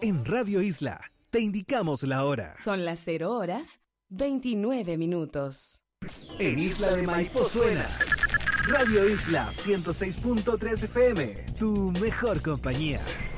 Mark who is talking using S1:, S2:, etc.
S1: En Radio Isla te indicamos la hora.
S2: Son las 0:29.
S1: En Isla de Maipo suena Radio Isla 106.3 FM, tu mejor compañía.